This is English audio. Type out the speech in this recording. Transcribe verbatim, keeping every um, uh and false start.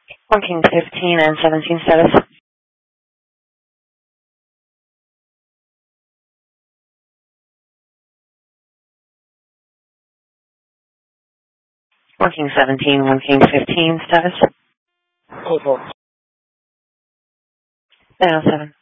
Working fifteen and seventeen status. Working seventeen, working fifteen status. Eight four. Down seven.